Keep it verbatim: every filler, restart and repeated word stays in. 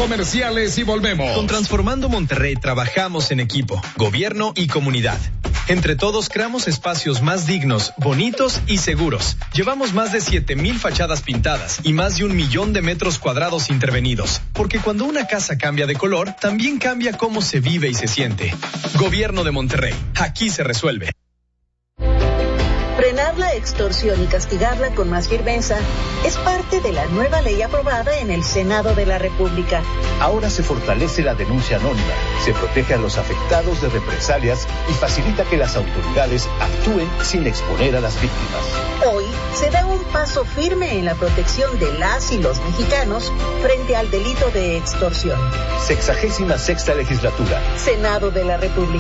comerciales y volvemos. Con Transformando Monterrey trabajamos en equipo, gobierno y comunidad. Entre todos creamos espacios más dignos, bonitos y seguros. Llevamos más de siete mil fachadas pintadas y más de un millón de metros cuadrados intervenidos. Porque cuando una casa cambia de color, también cambia cómo se vive y se siente. Gobierno de Monterrey. Aquí se resuelve. Frenar la extorsión y castigarla con más firmeza es parte de la nueva ley aprobada en el Senado de la República. Ahora se fortalece la denuncia anónima, se protege a los afectados de represalias y facilita que las autoridades actúen sin exponer a las víctimas. Hoy se da un paso firme en la protección de las y los mexicanos frente al delito de extorsión. Sexagésima sexta legislatura. Senado de la República.